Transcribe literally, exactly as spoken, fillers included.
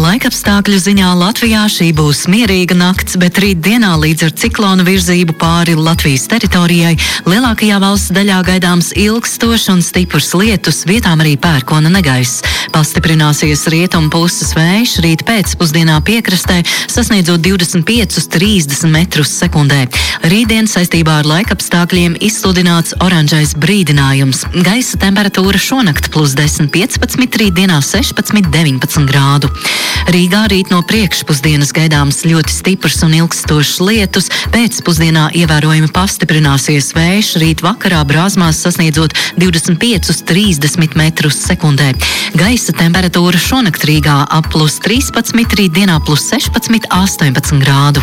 Laikapstākļu ziņā Latvijā šī būs mierīga nakts, bet rītdienā līdz ar ciklona virzību pāri Latvijas teritorijai lielākajā valsts daļā gaidāms ilgstošs un stiprs lietus, vietām arī pērkona negaiss. Pastiprināsies rietumu puses vējš, rīt pēcpusdienā piekrastē sasniedzot divdesmit pieci līdz trīsdesmit metrus sekundē. Rītdien saistībā ar laikapstākļiem izsludināts oranžais brīdinājums. Gaisa temperatūra šonakt plus desmit piecpadsmit, rītdienā sešpadsmit deviņpadsmit grādu. Rīgā rīt no priekšpusdienas gaidāms ļoti stiprs un ilgstošs lietus, pēcpusdienā ievērojami pastiprināsies vējš, rīt vakarā brāzmās sasniedzot divdesmit pieci līdz trīsdesmit metrus sekundē. Gaisa temperatūra šonakt Rīgā ap plus trīspadsmit, rītdienā plus sešpadsmit, astoņpadsmit grādu.